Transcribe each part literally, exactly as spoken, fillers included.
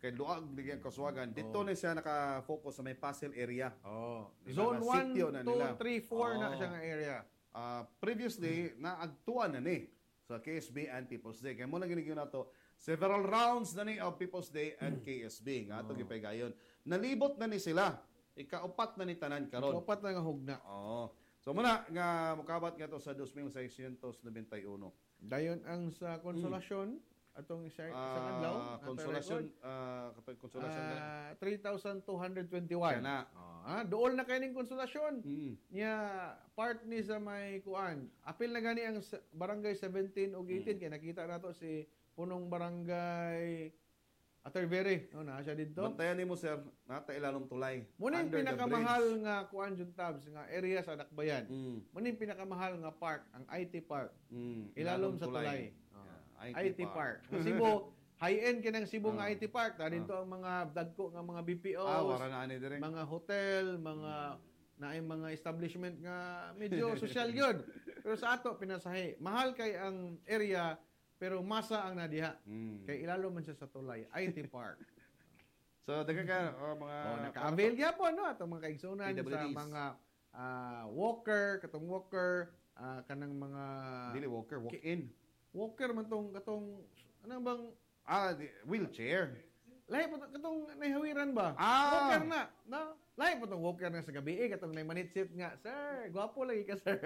kay luag di kay Kaswagan. Dito na siya naka-focus sa may puzzle area. Oh. Diba? Zone Na one, sitio na two, nila. three, four na Oo. siya nga area. Uh, previously, naagtuan na ni sa K S B and People's Day. Kaya muna ginigyan na to, several rounds na ni of People's Day and K S B. Nga ito Oh. gipahigayon. Nalibot na ni sila. Ikaupat na ni tanan karon. Kapat na nga hugna. Oo. So muna, nga mukabat nga to sa two thousand six hundred ninety-one. Dayon ang sa konsolasyon, atong isa Ah, sa adlaw, konsolasyon, ah, kapag konsolasyon na. uh, three thousand two hundred twenty-one. Kaya na. Oh, ah, dool na kay ning konsolasyon. Mm. Nya part ni sa may kuan. Apil na gani ang sa- barangay seventeen ug eighteen kay nakita nato si punong barangay Atervere, no na siya dito. Bantayan ni mo, sir, nata ilalong tulay. Muna yung Under the pinakamahal bridge. nga kuan jud tabs nga area sa Dakbayan. Mm. Muna yung pinakamahal nga park, ang I T Park. Mm. Ilalom sa tulay. Yeah, I T Park. Ang Cebu, high-end kinang Cebu nga I T Park. Ta dito ang mga dagko nga mga B P Os, Ah, wala na ani dire. mga hotel, mga naay mga establishment nga medyo social yun. Pero sa ato pinasahi, mahal kay ang area pero masa ang nadiha. Mm. Kay ilalo man siya sa tulay, I T Park. So, daga ka, oh, mga... Oh, naka-avail gyapon no atong mga kaigsunan P W sa Ds. mga ah, walker, katong walker, ah, kanang mga Dili walker, walk-in. walker man tong katong anong bang Ah, di, wheelchair. lahi pa to- katong nahihawiran ba? Ah! Walker na. No? Lahi pa tong walker na sa gabi eh katong naimanitsit nga. Sir, gwapo lagi ka sir.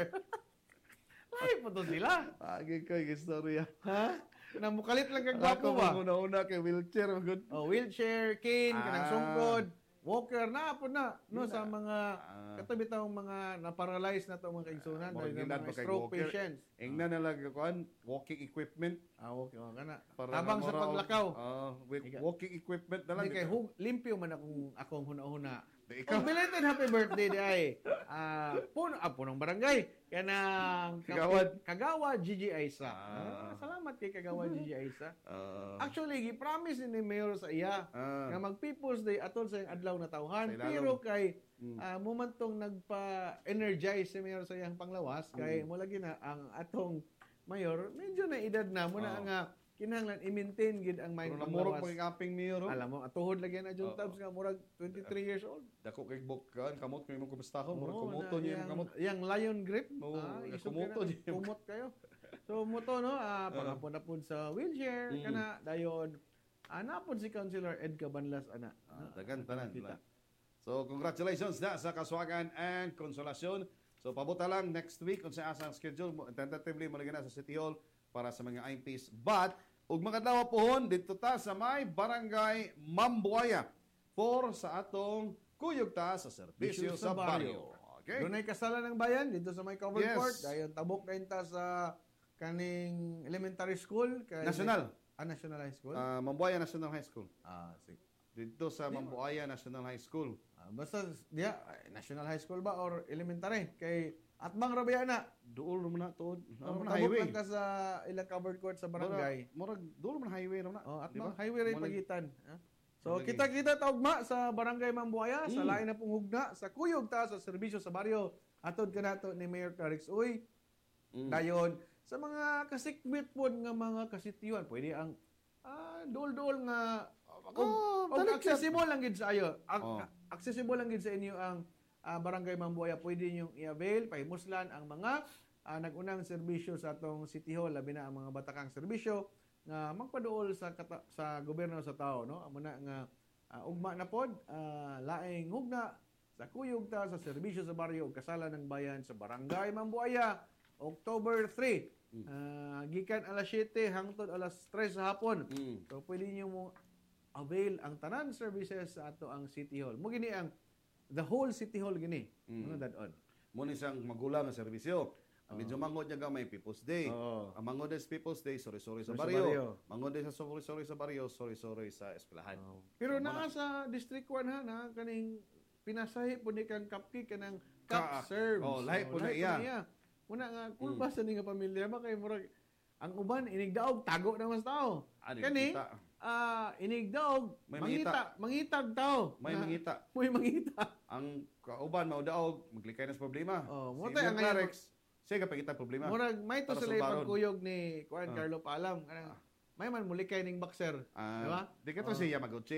Lahi pa to sila. Agi ko yung istorya. Ha? Namukalit lang kag Ako gwapo ba? una-una kay wheelchair. Good. Oh, wheelchair, cane, kanang Ah. sungkod, walker na po na no Yun sa na. mga Ah. katabi tawong mga na-paralyze na to mga kaigsunan Mga dahil gilad na pa mga kay stroke walker. patients. Ingna na lang kuan, walking equipment. Ah, okay, oh, kana. Para Tabang na sa moraw- paglakaw. Ah, with Ika- walking equipment na lang. Hindi kay hug, limpyo man akong akong huna-huna. Di ikaw. Oh, belated happy birthday di ay. Ah, puno ah, punong barangay. Kanang Kagawad. Kagawa Gigi Aisa. Ah. Ah, salamat kay Kagawa Gigi Aisa. Ah, Actually, gi-promise ni Mayor sa iya Ah. nga mag People's Day atol sa iyang adlaw na tawhan. Sa ilalom. Pero kay Mm. ah, mumantong nagpa-energize si Mayor sa iyang panglawas kay mo lagi na ang atong mayor medyo na edad na mo na Oh. nga kinahanglan i-maintain gid ang may pero namurok panglawas. pagkaping mayor. oh. Alam mo, atuhod lagi na Jun Oo. Tabs nga murag twenty-three years old. Dako kay buk kan kamot kay imong kumustahon, murag Oo, kumuto na- niya yang- imong kamot. Yang lion grip. Oo, ah, yung isog kumuto ka na, niya. kumot kayo. So muto no, ah pagapon na pud sa wheelchair Mm. kana dayon. Ana pud si Councilor Ed Cabanlas ana. Ah, dagan tanan. Kita. So, congratulations na sa Kaswagan and Konsolasyon. So, pabuta lang next week kung sa asang schedule mo. Tentatively, mo na sa City Hall para sa mga I M Ps. But, ug mga dawa pohon, dito ta sa may Barangay Mambuaya for sa atong kuyog ta sa serbisyo sa baryo. Okay? Doon ay kasalan ng bayan dito sa may covered Yes. court. Dayon tabok kayo ta sa kaning elementary school. Kay, National. Ah, National High School? Ah, Mambuaya National High School. ah, sige. Dito sa Mambuaya National High School. Ah, basta diya, ay, National High School ba or elementary? Kay Atbang Rabiana. Dool mo na to. Ano Ang na tabok highway? lang ka sa ilang covered court sa barangay. Murag, murag dool mo na highway ro na. Oh, at Di ba? mga highway rin Murag- pagitan. ha? So, Malagi. kita-kita taugma sa Barangay Mambuaya, sa Mm. lain na pong hugna, sa kuyog ta, sa serbisyo sa baryo. Atod ka nato ni Mayor Clarix Uy. Mm. Dayon, sa mga kasikbit po nga mga kasitiwan, pwede ang ah, dol-dol nga Oh, og balik siya. accessible lang gid sa ayo. Ak- Oh. Accessible lang gid sa inyo ang ah, Barangay Mambuaya. Pwede niyo i-avail, pahimuslan ang mga ah, nag-unang serbisyo sa atong City Hall, labi na ang mga batakang serbisyo nga magpaduol sa kata- sa gobyerno sa tao, no? Amo na nga ah, ugma na pod, ah, laing hugna sa kuyog ta sa serbisyo sa baryo ug kasalan ng bayan sa Barangay Mambuaya, October three. Ah, gikan alas siyete hangtod alas tres sa hapon. Mm. So pwede niyo mo avail ang tanan services sa ato ang City Hall. Mo gini ang the whole City Hall gini. Mm. Ano dadon? Muna isang magulang nga serbisyo. Ang medyo mangod niya gamay People's Day. Oo. Ang mangod is People's Day, sorry-sorry sa Sorry sa baryo. baryo. Mangod din sa sorry-sorry sa baryo, sorry-sorry sa eskwelahan. Pero naa sa District one ha na kaning pinasahi po ni kang cupcake kanang Ka- cup serves. oh, lahi po na iya. Muna nga kulba sa ni nga pamilya ba kay murag ang uban inigdaog tago na mas tao. Ah, di Kani kita. ah inigdaog May mangita mangitag tao. May Na- mangita. May mangita. Ang kauban maudaog, maglikay na sa problema. Oh, si mo tayo Mayor ngayon- Clarex, siya kapag problema. Murag may to Para sila sulbaron. pagkuyog ni Juan Ah. Carlo Palam kanang may man mulikay ning boxer. Ah, di ba? Di ka to siya mag